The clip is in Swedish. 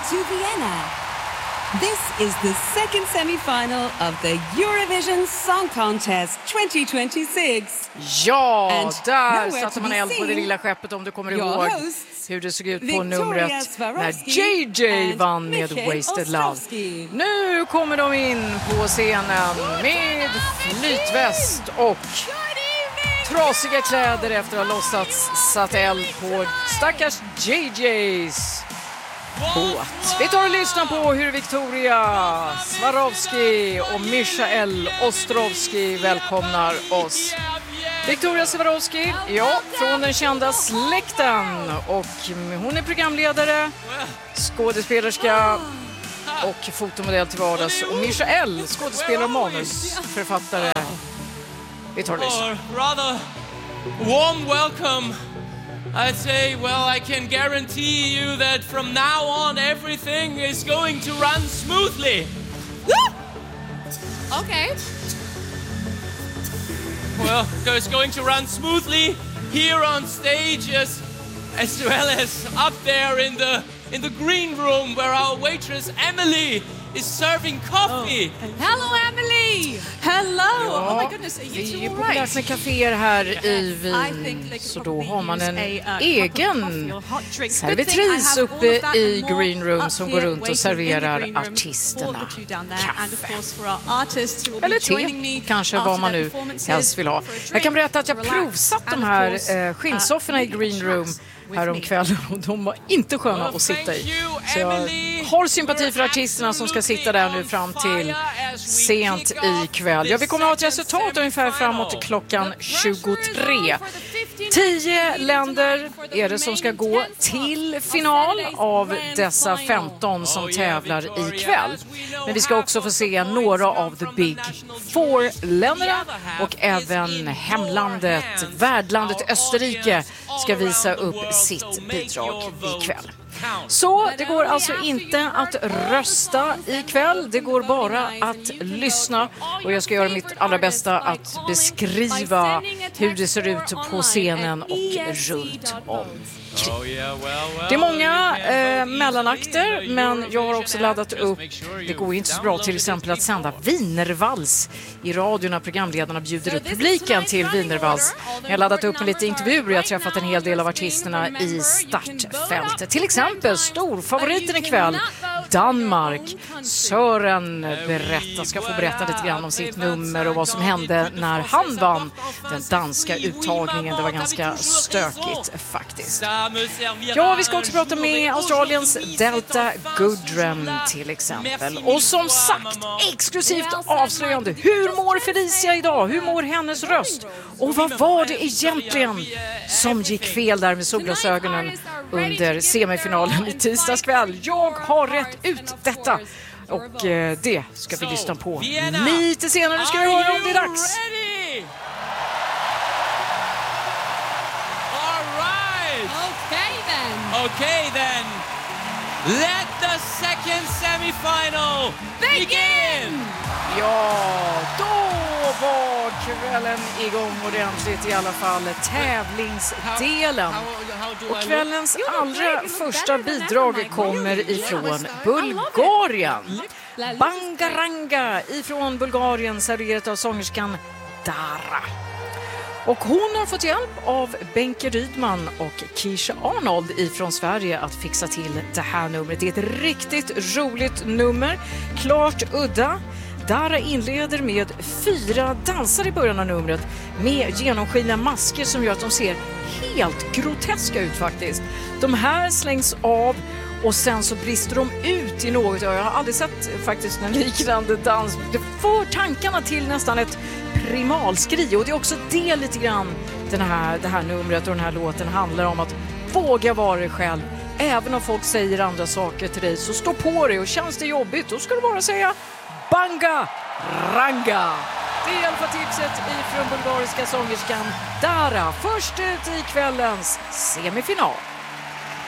to Vienna. This is the second semi-final of the Eurovision Song Contest 2026. Ja, And där nowhere satte to man be eld på det seen. lilla skeppet, om du kommer Your ihåg hosts, hur det såg ut på Victoria numret Swarovski när JJ and vann med Michael Wasted Love. Ostrovsky. Nu kommer de in på scenen med flytväst och trasiga kläder efter att ha låtsats satt eld på stackars JJs båt. Vi tar och lyssnar på hur Victoria Swarovski och Michael Ostrovsky välkomnar oss. Victoria Swarovski, ja, från den kända släkten, och hon är programledare, skådespelerska och fotomodell till vardags. Och Michael, skådespelare och manusförfattare. Vi tar och lyssnar. Rather warm welcome. I'd say, well, I can guarantee you that from now on everything is going to run smoothly. Okay. Well, it's going to run smoothly here on stage as well as up there in the green room where our waitress Emily is serving coffee. Hello, Emily. Hello. Ja, Oh my goodness, are det är you ju all populärt right? med kaféer här i Wien, så då har man en egen servitris uppe i green room som går runt och serverar artisterna kaffe. Eller te, kanske vad man nu helst vill ha. Jag kan berätta att jag provsatt de här skinnsofforna i green room häromkvällen, och de var inte sköna att sitta i. Så jag har sympati för artisterna som ska sitta där nu fram till sent i kväll. Ja, vi kommer att ha ett resultat ungefär framåt klockan 23. 10 länder är det som ska gå till final av dessa 15 som tävlar ikväll. Men vi ska också få se några av the big four-länderna, och även hemlandet, värdlandet Österrike ska visa upp sitt bidrag ikväll. Så det går alltså inte att rösta ikväll, det går bara att lyssna, och jag ska göra mitt allra bästa att beskriva hur det ser ut på scenen och runt om. Det är många mellanakter, men jag har också laddat upp. Det går inte så bra till exempel att sända Wienervals i radio när programledarna bjuder upp publiken till Wienervals. Jag har laddat upp med lite intervjuer. Jag har träffat en hel del av artisterna i startfältet. Till exempel storfavoriten ikväll, Danmark. Sören ska få berätta lite grann om sitt nummer och vad som hände när han vann den danska uttagningen. Det var ganska stökigt faktiskt. Ja, vi ska också prata med Australiens Delta Goodrem till exempel. Och som sagt, exklusivt avslöjande. Hur mår Felicia idag? Hur mår hennes röst? Och vad var det egentligen som gick fel där med solglasögonen under semifinalen i tisdagskväll? Jag har rätt ut detta. Och det ska vi lyssna på lite senare. Nu ska vi höra om det är dags. Okay then, let the second semi-final begin! Ja, då var kvällen igång ordentligt, i alla fall tävlingsdelen. Och kvällens allra första bidrag kommer ifrån Bulgarien. Bangaranga ifrån Bulgarien, serverat av sångerskan Dara. Och hon har fått hjälp av Benke Rydman och Keisha Arnold ifrån Sverige att fixa till det här numret. Det är ett riktigt roligt nummer, klart udda. Dara inleder med 4 dansare i början av numret med genomskinliga masker som gör att de ser helt groteska ut faktiskt. De här slängs av och sen så brister de ut i något. Jag har aldrig sett faktiskt en liknande dans. Det får tankarna till nästan ett primalskri, och det är också det lite grann det här numret och den här låten handlar om, att våga vara dig själv. Även om folk säger andra saker till dig, så stå på dig, och känns det jobbigt då ska du bara säga Banga Ranga. Det är i alla fall tipset ifrån bulgariska sångerskan Dara. Först ut i kvällens semifinal.